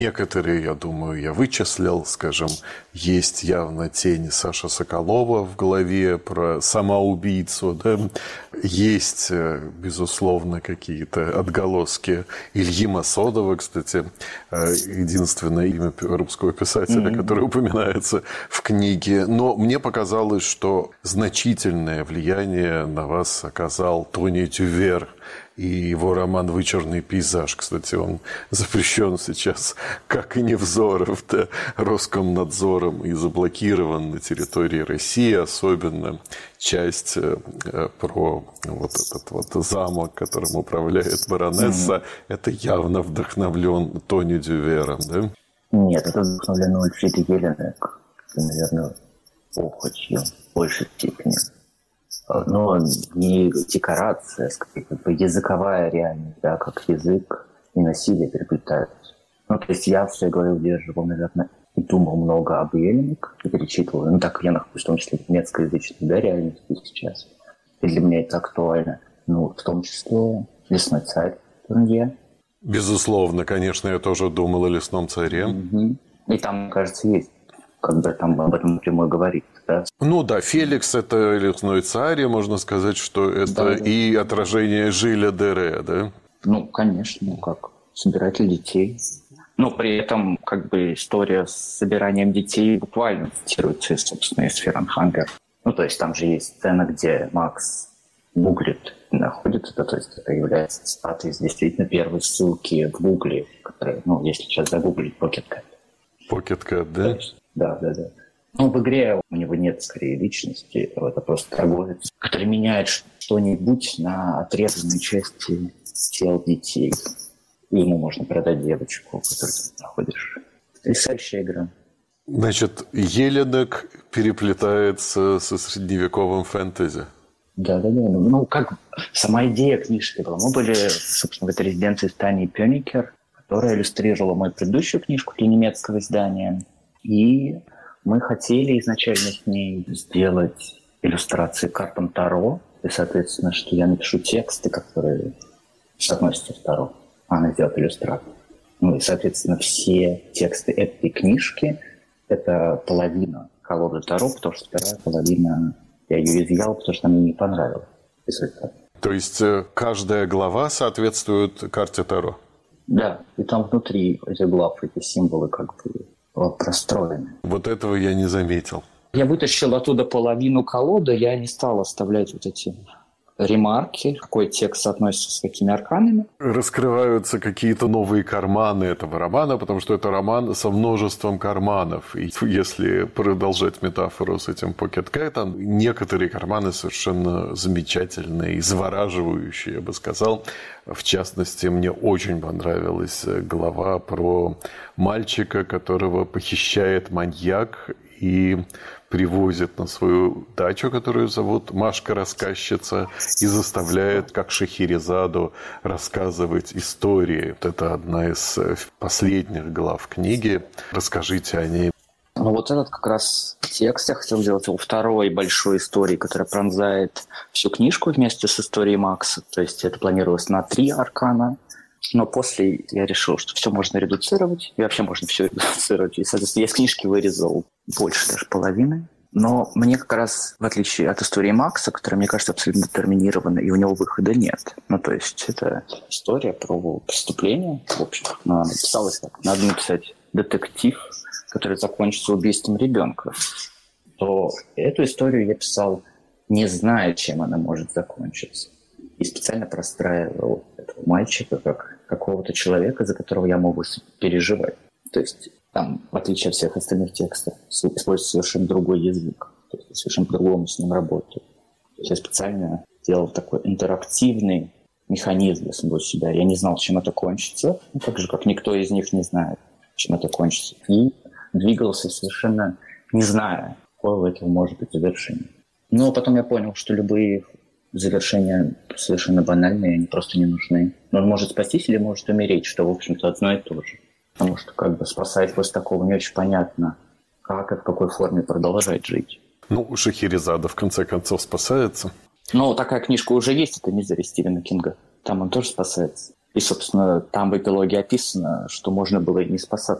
Некоторые, я думаю, я вычислил, скажем, есть явно тень Саши Соколова в голове про самоубийцу, да? Есть, безусловно, какие-то отголоски Ильи Масодова, кстати, единственное имя русского писателя, которое упоминается в книге. Но мне показалось, что значительное влияние на вас оказал Тони Дювер и его роман «Вычурный пейзаж». Кстати, он запрещен сейчас, как и Невзоров, да, Роскомнадзором и заблокирован на территории России, особенно часть про вот этот вот замок, которым управляет баронесса. Это явно вдохновлен Тони Дювером, да? Нет, это вдохновлено Ульфридой Еллинек, наверное, похотью в большей степени. Но не декорация, скорее, как бы языковая реальность, да, как язык и насилие переплетаются. Ну, то есть я в своей голове удерживал, наверное, и думал много об Еллинек, и перечитывал. Ну, так я нахожусь, в том числе, в немецкоязычной, да, реальности сейчас. И для меня это актуально. Ну, в том числе «Лесной царь» Турнье. Безусловно, конечно, я тоже думал о «Лесном царе». Угу. И там, кажется, есть, когда там об этом напрямую говорит. Да? Ну да, Феликс – это «Лесной царь», и можно сказать, что это да, и отражение Жиля Дере, да? Ну, конечно, как собиратель детей. Но при этом как бы история с собиранием детей буквально цитируется, собственно, из «Ференхангер». Ну, то есть там же есть сцена, где Макс гуглит и находит это, то есть это является цитатой из действительно первой ссылки в Гугле, которая, ну, если сейчас загуглить, Pocket Cat. Pocket Cat, да? Да. Ну, в игре у него нет, скорее, личности. Это просто торговец, который меняет что-нибудь на отрезанные части тел детей. И ему можно продать девочку, которую ты находишь. Потрясающая игра. Значит, Еллинек переплетается со средневековым фэнтези. Да. Ну, как сама идея книжки была. Мы были, собственно, в этой резиденции с Таней Пёникер, которая иллюстрировала мою предыдущую книжку для немецкого издания. И мы хотели изначально с ней сделать иллюстрации картам Таро. И, соответственно, что я напишу тексты, которые соотносятся с Таро. А она сделает иллюстрацию. Ну и, соответственно, все тексты этой книжки – это половина колоды Таро, потому что вторая половина я ее изъял, потому что она мне не понравилась. То есть каждая глава соответствует карте Таро? Да, и там внутри этих глав эти символы как бы простроены. Вот этого я не заметил. Я вытащил оттуда половину колоды, я не стал оставлять вот эти ремарки, какой текст относится с какими арканами. Раскрываются какие-то новые карманы этого романа, потому что это роман со множеством карманов. И если продолжать метафору с этим Pocket Cat, некоторые карманы совершенно замечательные и завораживающие, я бы сказал. В частности, мне очень понравилась глава про мальчика, которого похищает маньяк и привозит на свою дачу, которую зовут Машка-рассказчица, и заставляет, как Шахерезаду, рассказывать истории. Вот это одна из последних глав книги. Расскажите о ней. Ну вот этот как раз текст я хотел сделать его второй большой историей, которая пронзает всю книжку вместе с историей Макса. То есть это планировалось на 3 аркана. Но после я решил, что все можно редуцировать, и вообще можно все редуцировать. И, соответственно, я из книжки вырезал больше даже половины. Но мне как раз, в отличие от истории Макса, которая, мне кажется, абсолютно детерминирована, и у него выхода нет. Ну, то есть это история про преступление. В общем, она написалась так. Надо написать детектив, который закончится убийством ребенка. То эту историю я писал, не зная, чем она может закончиться. И специально простраивал этого мальчика как какого-то человека, за которого я могу переживать. То есть там, в отличие от всех остальных текстов, используется совершенно другой язык. То есть совершенно по-другому с ним работаю. То есть я специально делал такой интерактивный механизм для самого себя. Я не знал, чем это кончится, так же, как никто из них не знает, чем это кончится. И двигался совершенно не зная, какое у этого может быть завершение. Но потом я понял, что любые завершения совершенно банальные, они просто не нужны. Но он может спастись или может умереть, что, в общем-то, одно и то же. Потому что, как бы, спасать после такого не очень понятно, как и в какой форме продолжать жить. Ну, Шахерезада, в конце концов, спасается. Ну, такая книжка уже есть, это «Мизери» Стивена Кинга. Там он тоже спасается. И, собственно, там в эпилоге описано, что можно было и не спасаться.